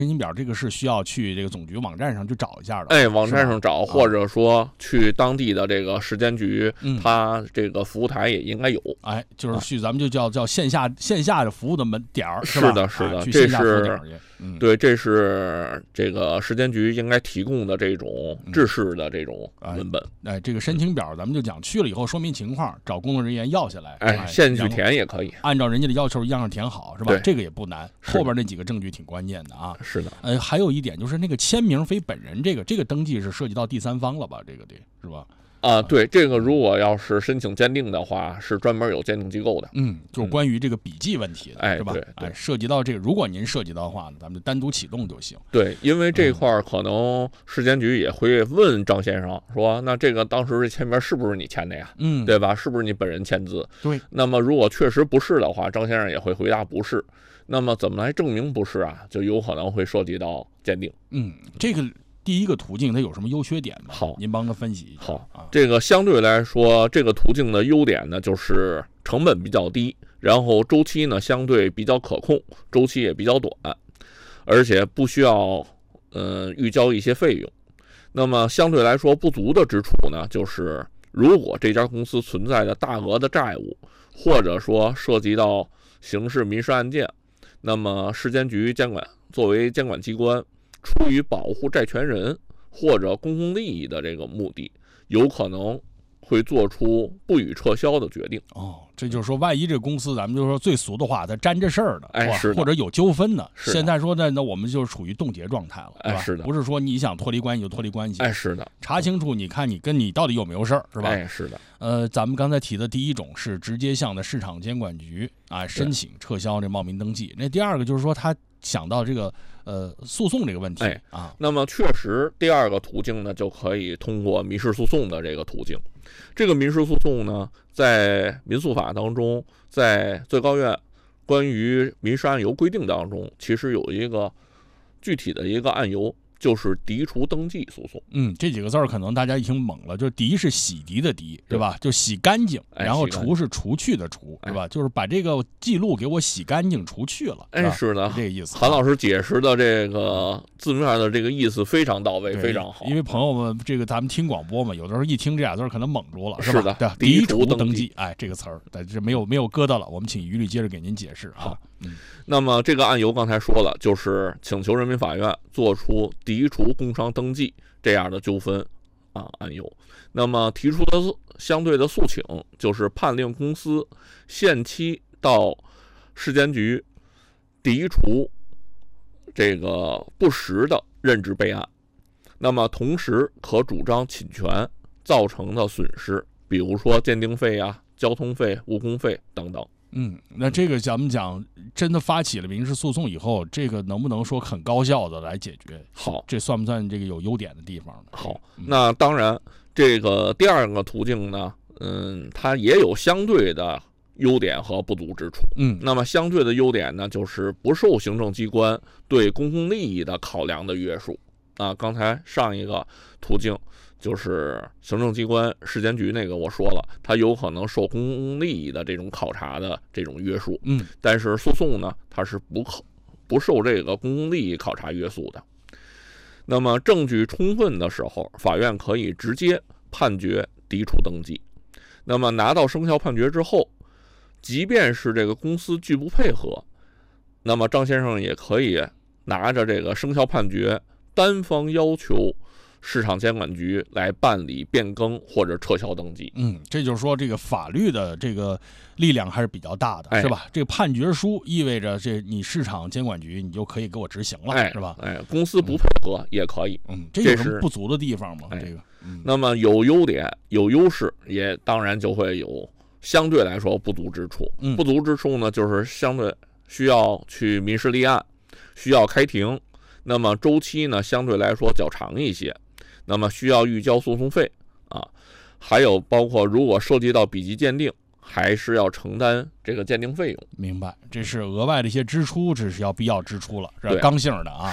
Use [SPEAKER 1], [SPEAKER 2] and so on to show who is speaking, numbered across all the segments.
[SPEAKER 1] 申请表这个是需要去这个总局网站上去找一下的。
[SPEAKER 2] 哎，网站上找，或者说去当地的这个市监局，它这个服务台也应该有。
[SPEAKER 1] 哎，就是去咱们就叫线下的服务的门点儿，
[SPEAKER 2] 是的，是的，
[SPEAKER 1] 去线下服务点儿去。
[SPEAKER 2] 对，这是这个市监局应该提供的这种制式的这种文本。
[SPEAKER 1] 哎，这个申请表咱们就讲去了以后说明情况，找工作人员要下来，
[SPEAKER 2] 哎，现去填也可以，
[SPEAKER 1] 按照人家的要求一样填好，是吧？这个也不难，后边那几个证据挺关键的啊。
[SPEAKER 2] 是的，
[SPEAKER 1] 还有一点就是那个签名非本人，这个登记是涉及到第三方了吧？这个得是吧？
[SPEAKER 2] 对，这个如果要是申请鉴定的话，是专门有鉴定机构的。
[SPEAKER 1] 就是关于这个笔迹问题的，是吧？
[SPEAKER 2] 对，
[SPEAKER 1] 涉及到这个，如果您涉及到的话呢，咱们就单独启动就行。
[SPEAKER 2] 对，因为这块可能市监局也会问张先生说，那这个当时这签名是不是你签的呀？对吧？是不是你本人签字？
[SPEAKER 1] 对。
[SPEAKER 2] 那么如果确实不是的话，张先生也会回答不是。那么怎么来证明不是啊？就有可能会涉及到鉴定。
[SPEAKER 1] 这个。第一个途径它有什么优缺点吗？
[SPEAKER 2] 好，
[SPEAKER 1] 您帮个分析一下。
[SPEAKER 2] 好，这个相对来说，这个途径的优点呢，就是成本比较低，然后周期呢相对比较可控，周期也比较短，而且不需要预交一些费用。那么相对来说不足的之处呢，就是如果这家公司存在的大额的债务，或者说涉及到刑事民事案件，那么市监局作为监管机关，出于保护债权人或者公共利益的这个目的，有可能会做出不予撤销的决定。
[SPEAKER 1] 这就是说，万一这个公司咱们就说最俗的话，它沾着事儿的，
[SPEAKER 2] 是的，
[SPEAKER 1] 或者有纠纷的，现在说那我们就处于冻结状态了，是吧？
[SPEAKER 2] 是的，
[SPEAKER 1] 不是说你想脱离关系就脱离关系，
[SPEAKER 2] 是的，
[SPEAKER 1] 查清楚，你看你跟你到底有没有事儿，是吧？
[SPEAKER 2] 是的。
[SPEAKER 1] 咱们刚才提的第一种是直接向的市场监管局申请撤销这冒名登记，那第二个就是说他想到这个诉讼这个问题
[SPEAKER 2] 那么确实第二个途径呢，就可以通过民事诉讼的这个途径。这个民事诉讼呢，在民诉法当中，在最高院关于民事案由规定当中，其实有一个具体的一个案由，就是涤除登记诉讼。
[SPEAKER 1] 这几个字儿可能大家一听懵了，就是涤是洗涤的涤，对吧？就洗干净，然后除是除去的除，对吧？就是把这个记录给我洗干净除去了。
[SPEAKER 2] 是的，
[SPEAKER 1] 这个意思。
[SPEAKER 2] 韩老师解释的这个字面的这个意思非常到位，非常好。
[SPEAKER 1] 因为朋友们这个咱们听广播嘛，有的时候一听这俩字可能懵住了，是吧？
[SPEAKER 2] 对，
[SPEAKER 1] 涤除登记，这个词儿，这没有疙瘩了。我们请于律接着给您解释啊。
[SPEAKER 2] 那么这个案由刚才说了，就是请求人民法院做出涤除工商登记这样的纠纷案由。那么提出的相对的诉请就是判令公司限期到市监局涤除这个不实的认知备案，那么同时可主张侵权造成的损失，比如说鉴定费交通费、误工费等等。
[SPEAKER 1] 那这个咱们讲，真的发起了民事诉讼以后，这个能不能说很高效的来解决？
[SPEAKER 2] 好，
[SPEAKER 1] 这算不算这个有优点的地方呢？
[SPEAKER 2] 好，那当然，这个第二个途径呢，它也有相对的优点和不足之处。那么相对的优点呢，就是不受行政机关对公共利益的考量的约束。刚才上一个途径就是行政机关市监局那个我说了，它有可能受公共利益的这种考察的这种约束。但是诉讼呢，它是不受这个公共利益考察约束的。那么证据充分的时候，法院可以直接判决涤除登记。那么拿到生效判决之后，即便是这个公司拒不配合，那么张先生也可以拿着这个生效判决，单方要求市场监管局来办理变更或者撤销登记。
[SPEAKER 1] 这就是说这个法律的这个力量还是比较大的，是吧？这个判决书意味着你市场监管局你就可以给我执行了，是吧？
[SPEAKER 2] 公司不配合也可以。
[SPEAKER 1] 这有什么不足的地方吗？这个
[SPEAKER 2] 那么有优点有优势，也当然就会有相对来说不足之处。不足之处呢，就是相对需要去民事立案，需要开庭，那么周期呢相对来说较长一些，那么需要预交诉讼费还有包括如果涉及到笔迹鉴定，还是要承担这个鉴定费用。
[SPEAKER 1] 明白，这是额外的一些支出，这是必要支出了，是刚性的
[SPEAKER 2] 是的。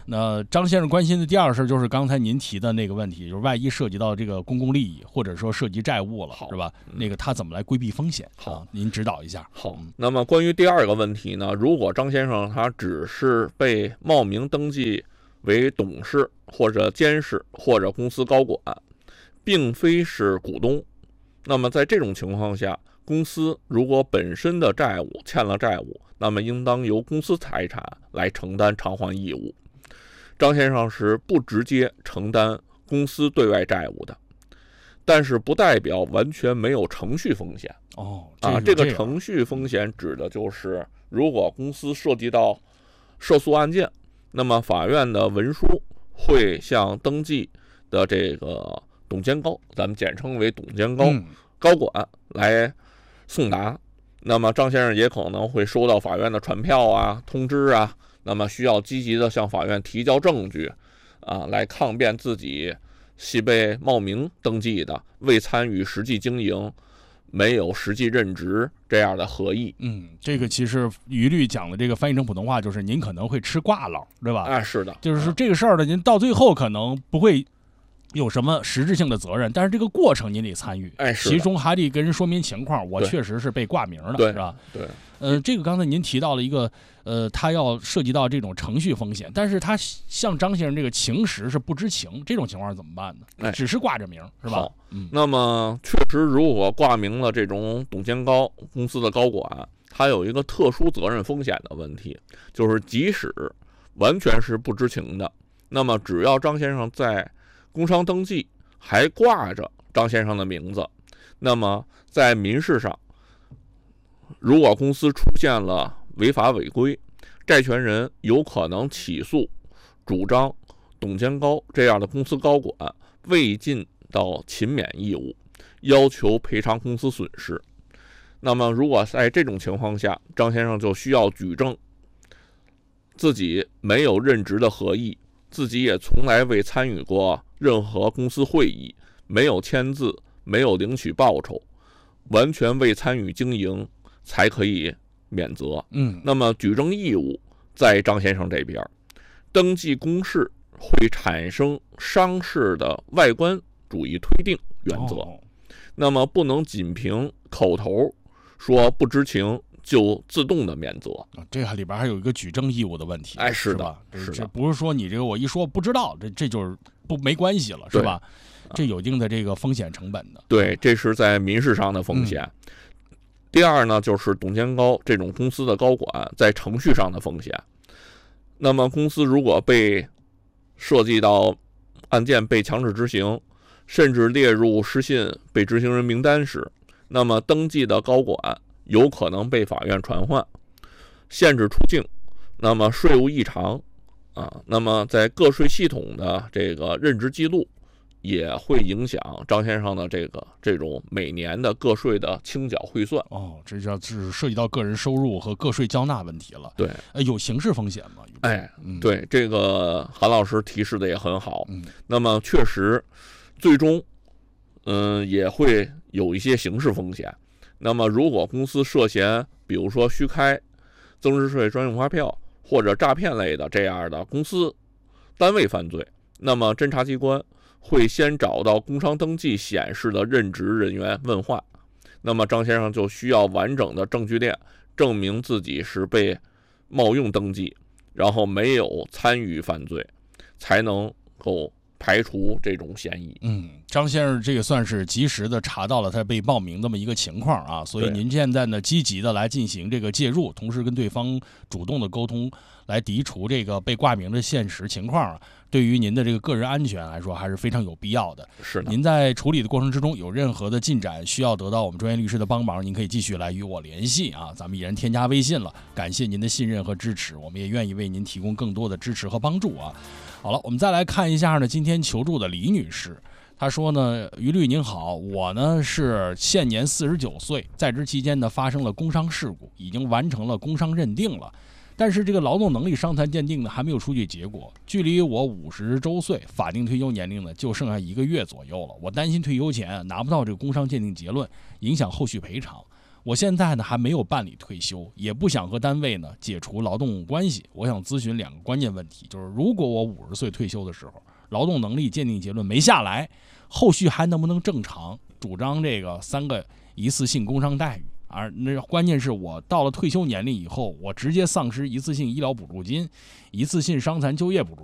[SPEAKER 1] 那张先生关心的第二个事就是刚才您提的那个问题，就是万一涉及到这个公共利益，或者说涉及债务了，是吧？那个他怎么来规避风险？好，您指导一下。
[SPEAKER 2] 好，那么关于第二个问题呢，如果张先生他只是被冒名登记为董事或者监事或者公司高管，并非是股东，那么在这种情况下，公司如果本身的债务欠了债务，那么应当由公司财产来承担偿还义务。张先生是不直接承担公司对外债务的，但是不代表完全没有程序风险。这个程序风险指的就是如果公司涉及到涉诉案件，那么法院的文书会向登记的这个董监高，咱们简称为董监高高管来送达。那么张先生也可能会收到法院的传票啊、通知啊，那么需要积极的向法院提交证据来抗辩自己系被冒名登记的，未参与实际经营，没有实际任职这样的合意。
[SPEAKER 1] 这个其实于律讲的这个翻译成普通话就是您可能会吃挂了，对吧？
[SPEAKER 2] 是的，
[SPEAKER 1] 就是说这个事儿呢，您到最后可能不会有什么实质性的责任，但是这个过程您得参与，其中还得跟人说明情况，我确实是被挂名的，是吧？
[SPEAKER 2] 对。
[SPEAKER 1] 这个刚才您提到了一个，他要涉及到这种程序风险，但是他像张先生这个情实是不知情，这种情况怎么办呢？只是挂着名，是吧？
[SPEAKER 2] 那么确实，如果挂名了这种董监高公司的高管，他有一个特殊责任风险的问题，就是即使完全是不知情的，那么只要张先生在工商登记还挂着张先生的名字，那么在民事上，如果公司出现了违法违规，债权人有可能起诉主张董监高这样的公司高管未尽到勤勉义务，要求赔偿公司损失。那么如果在这种情况下，张先生就需要举证自己没有任职的合意，自己也从来未参与过任何公司会议，没有签字，没有领取报酬，完全未参与经营，才可以免责。那么举证义务在张先生这边，登记公示会产生商事的外观主义推定原则，那么不能仅凭口头说不知情就自动的免责。
[SPEAKER 1] 这个里边还有一个举证义务的问题，
[SPEAKER 2] 是
[SPEAKER 1] 吧？
[SPEAKER 2] 是
[SPEAKER 1] 这不是说你这个我一说不知道，这就是没关系了，是吧？这有一定的这个风险成本的。
[SPEAKER 2] 对，这是在民事上的风险。第二呢，就是董监高这种公司的高管在程序上的风险。那么公司如果被涉及到案件被强制执行，甚至列入失信被执行人名单时，那么登记的高管有可能被法院传唤、限制出境，那么税务异常那么在个税系统的这个任职记录也会影响张先生的这种每年的个税的清缴汇算。
[SPEAKER 1] 这是涉及到个人收入和个税交纳问题了。
[SPEAKER 2] 对，
[SPEAKER 1] 有刑事风险吗？
[SPEAKER 2] 对，这个韩老师提示的也很好。那么确实，最终也会有一些刑事风险。那么如果公司涉嫌，比如说虚开增值税专用发票或者诈骗类的这样的公司单位犯罪，那么侦查机关会先找到工商登记显示的任职人员问话，那么张先生就需要完整的证据链证明自己是被冒用登记，然后没有参与犯罪，才能够排除这种嫌疑。
[SPEAKER 1] 张先生这个算是及时的查到了他被冒名这么一个情况啊，所以您现在呢积极的来进行这个介入，同时跟对方主动的沟通，来涤除这个被挂名的现实情况对于您的这个个人安全来说还是非常有必要的。
[SPEAKER 2] 是的，
[SPEAKER 1] 您在处理的过程之中有任何的进展需要得到我们专业律师的帮忙，您可以继续来与我联系咱们已然添加微信了，感谢您的信任和支持，我们也愿意为您提供更多的支持和帮助好了，我们再来看一下呢，今天求助的李女士，她说呢，于律您好，我呢是现年49岁，在职期间呢发生了工伤事故，已经完成了工伤认定了，但是这个劳动能力伤残鉴定呢还没有出具结果，距离我50周岁法定退休年龄呢就剩下1个月左右了，我担心退休前拿不到这个工伤鉴定结论，影响后续赔偿。 我现在呢还没有办理退休，也不想和单位呢解除劳动关系。我想咨询2个关键问题，就是如果我50岁退休的时候，劳动能力鉴定结论没下来，后续还能不能正常主张这个3个一次性工伤待遇？而那关键是我到了退休年龄以后，我直接丧失一次性医疗补助金、一次性伤残就业补助